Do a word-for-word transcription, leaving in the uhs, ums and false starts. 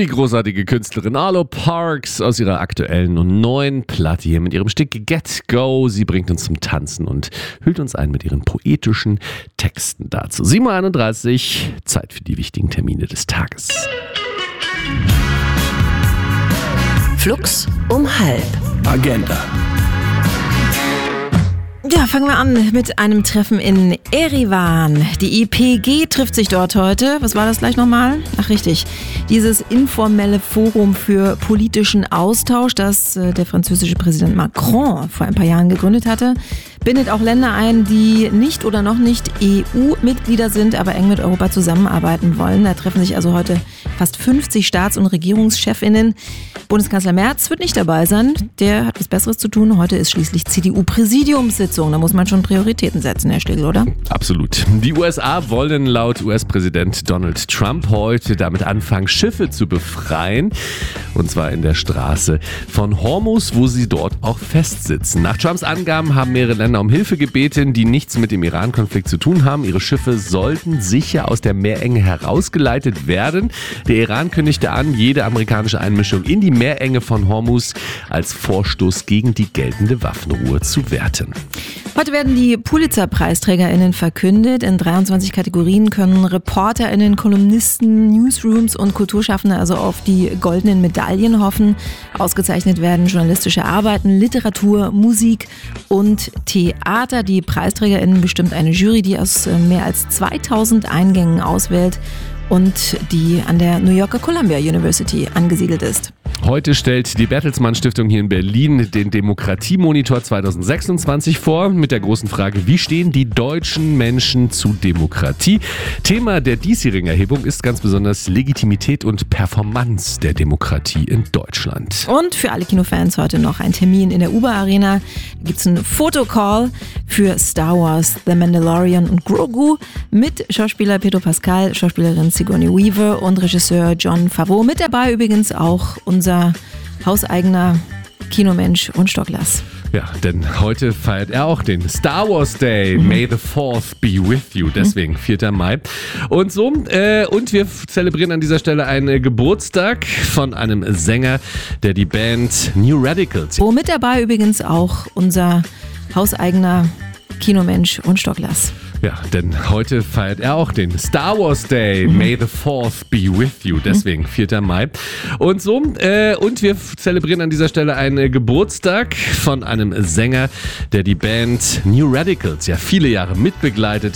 Die großartige Künstlerin Arlo Parks aus ihrer aktuellen und neuen Platte hier mit ihrem Stück Get Go. Sie bringt uns zum Tanzen und hüllt uns ein mit ihren poetischen Texten dazu. sieben Uhr einunddreißig, Zeit für die wichtigen Termine des Tages. Flux um halb. Agenda. Ja, fangen wir an mit einem Treffen in Erivan. Die I P G trifft sich dort heute. Was war das gleich nochmal? Ach richtig, dieses informelle Forum für politischen Austausch, das äh, der französische Präsident Macron vor ein paar Jahren gegründet hatte, bindet auch Länder ein, die nicht oder noch nicht E U-Mitglieder sind, aber eng mit Europa zusammenarbeiten wollen. Da treffen sich also heute fast fünfzig Staats- und Regierungschefinnen. Bundeskanzler Merz wird nicht dabei sein. Der hat was Besseres zu tun. Heute ist schließlich C D U-Präsidiumssitzung. Da muss man schon Prioritäten setzen, Herr Schlegel, oder? Absolut. Die U S A wollen laut U S-Präsident Donald Trump heute damit anfangen, Schiffe zu befreien. Und zwar in der Straße von Hormuz, wo sie dort auch festsitzen. Nach Trumps Angaben haben mehrere Länder um Hilfe gebeten, die nichts mit dem Iran-Konflikt zu tun haben. Ihre Schiffe sollten sicher aus der Meerenge herausgeleitet werden. Der Iran kündigte an, jede amerikanische Einmischung in die Meerenge von Hormuz als Vorstoß gegen die geltende Waffenruhe zu werten. Heute werden die Pulitzer-PreisträgerInnen verkündet. In dreiundzwanzig Kategorien können ReporterInnen, Kolumnisten, Newsrooms und Kulturschaffende also auf die goldenen Medaillen hoffen. Ausgezeichnet werden journalistische Arbeiten, Literatur, Musik und Theater. Die PreisträgerInnen bestimmt eine Jury, die aus mehr als zweitausend Eingängen auswählt und die an der New Yorker Columbia University angesiedelt ist. Heute stellt die Bertelsmann Stiftung hier in Berlin den Demokratiemonitor zweitausendsechsundzwanzig vor mit der großen Frage, wie stehen die deutschen Menschen zu Demokratie? Thema der diesjährigen Erhebung ist ganz besonders Legitimität und Performance der Demokratie in Deutschland. Und für alle Kinofans heute noch ein Termin in der Uber Arena. Da gibt es einen Fotocall für Star Wars, The Mandalorian und Grogu mit Schauspieler Pedro Pascal, Schauspielerin Sigourney Weaver und Regisseur Jon Favreau. Mit dabei übrigens auch unser hauseigener Kinomensch und Stocklas. Ja, denn heute feiert er auch den Star Wars Day. Mhm. May the fourth be with you. Deswegen vierter Mai. Und so, äh, und wir zelebrieren an dieser Stelle einen Geburtstag von einem Sänger, der die Band New Radicals. Wo mit dabei übrigens auch unser hauseigener Kinomensch und Stocklas. Ja, denn heute feiert er auch den Star Wars Day. Mhm. May the fourth be with you. Deswegen vierter Mai. Und so, äh, und wir zelebrieren an dieser Stelle einen Geburtstag von einem Sänger, der die Band New Radicals ja viele Jahre mitbegleitet